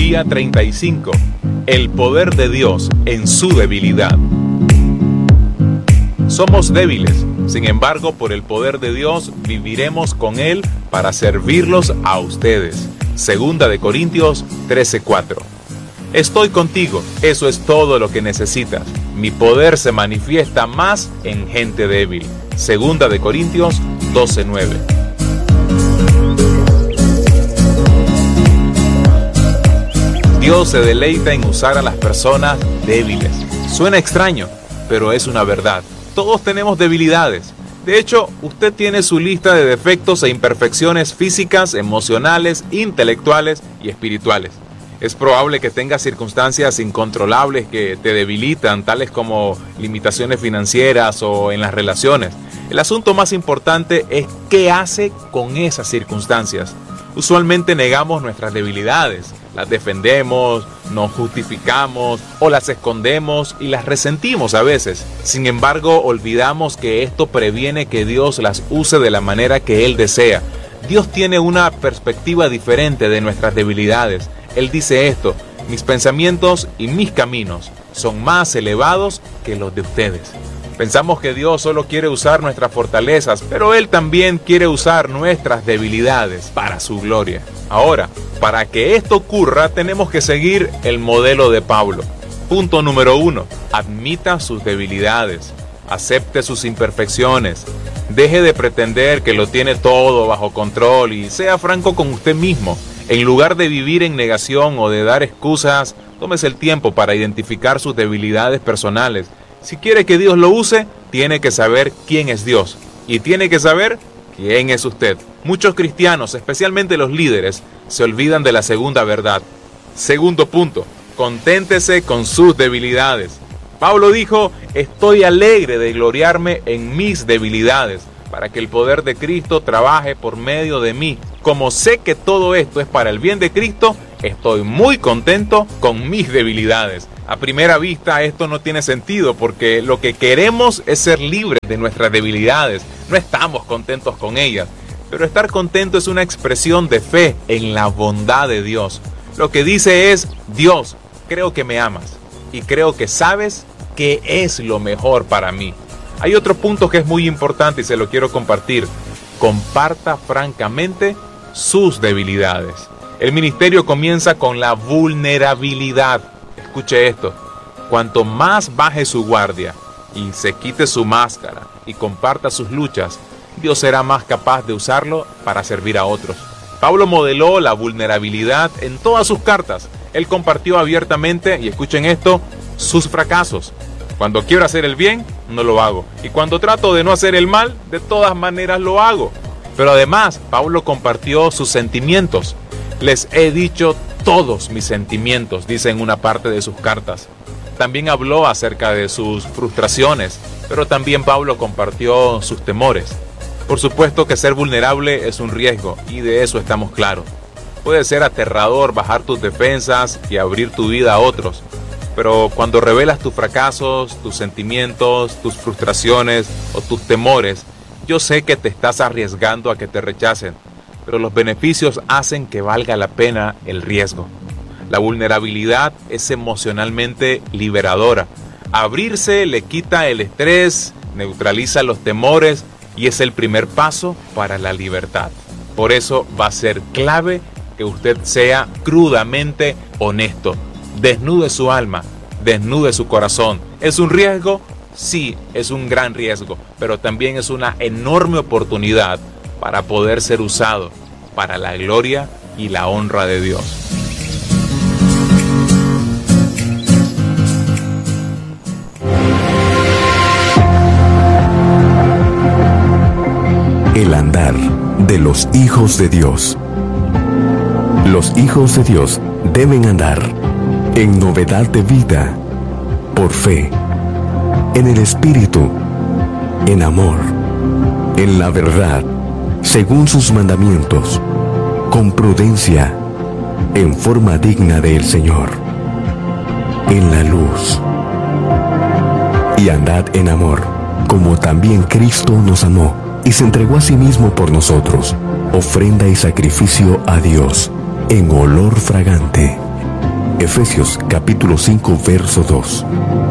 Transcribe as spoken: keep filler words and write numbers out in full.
Día treinta y cinco. El poder de Dios en su debilidad. Somos débiles, sin embargo, por el poder de Dios viviremos con Él para servirlos a ustedes. Segunda de Corintios trece cuatro. Estoy contigo, eso es todo lo que necesitas. Mi poder se manifiesta más en gente débil. Segunda de Corintios doce nueve. Dios se deleita en usar a las personas débiles. Suena extraño, pero es una verdad. Todos tenemos debilidades. De hecho, usted tiene su lista de defectos e imperfecciones físicas, emocionales, intelectuales y espirituales. Es probable que tengas circunstancias incontrolables que te debilitan, tales como limitaciones financieras o en las relaciones. El asunto más importante es qué hace con esas circunstancias. Usualmente negamos nuestras debilidades, las defendemos, nos justificamos o las escondemos y las resentimos a veces. Sin embargo, olvidamos que esto previene que Dios las use de la manera que Él desea. Dios tiene una perspectiva diferente de nuestras debilidades. Él dice esto: mis pensamientos y mis caminos son más elevados que los de ustedes. Pensamos que Dios solo quiere usar nuestras fortalezas, pero Él también quiere usar nuestras debilidades para su gloria. Ahora, para que esto ocurra, tenemos que seguir el modelo de Pablo. Punto número uno, admita sus debilidades, acepte sus imperfecciones, deje de pretender que lo tiene todo bajo control y sea franco con usted mismo. En lugar de vivir en negación o de dar excusas, tómese el tiempo para identificar sus debilidades personales. Si quiere que Dios lo use, tiene que saber quién es Dios y tiene que saber quién es usted. Muchos cristianos, especialmente los líderes, se olvidan de la segunda verdad. Segundo punto, conténtese con sus debilidades. Pablo dijo: estoy alegre de gloriarme en mis debilidades, para que el poder de Cristo trabaje por medio de mí. Como sé que todo esto es para el bien de Cristo, estoy muy contento con mis debilidades. A primera vista esto no tiene sentido porque lo que queremos es ser libres de nuestras debilidades. No estamos contentos con ellas. Pero estar contento es una expresión de fe en la bondad de Dios. Lo que dice es: Dios, creo que me amas y creo que sabes qué es lo mejor para mí. Hay otro punto que es muy importante y se lo quiero compartir. Comparta francamente sus debilidades. El ministerio comienza con la vulnerabilidad. Escuche esto: cuanto más baje su guardia y se quite su máscara y comparta sus luchas, Dios será más capaz de usarlo para servir a otros. Pablo modeló la vulnerabilidad en todas sus cartas. Él compartió abiertamente, y escuchen esto, sus fracasos. Cuando quiero hacer el bien, no lo hago. Y cuando trato de no hacer el mal, de todas maneras lo hago. Pero además, Pablo compartió sus sentimientos. Les he dicho todos mis sentimientos, dice en una parte de sus cartas. También habló acerca de sus frustraciones, pero también Pablo compartió sus temores. Por supuesto que ser vulnerable es un riesgo, y de eso estamos claros. Puede ser aterrador bajar tus defensas y abrir tu vida a otros, pero cuando revelas tus fracasos, tus sentimientos, tus frustraciones o tus temores, yo sé que te estás arriesgando a que te rechacen, pero los beneficios hacen que valga la pena el riesgo. La vulnerabilidad es emocionalmente liberadora. Abrirse le quita el estrés, neutraliza los temores y es el primer paso para la libertad. Por eso va a ser clave que usted sea crudamente honesto. Desnude su alma, desnude su corazón. ¿Es un riesgo? Sí, es un gran riesgo, pero también es una enorme oportunidad para poder ser usado para la gloria y la honra de Dios. El andar de los hijos de Dios. Los hijos de Dios deben andar en novedad de vida, por fe, en el Espíritu, en amor, en la verdad, según sus mandamientos, con prudencia, en forma digna del Señor, en la luz. Y andad en amor, como también Cristo nos amó y se entregó a sí mismo por nosotros, ofrenda y sacrificio a Dios, en olor fragante. Efesios capítulo cinco, verso dos.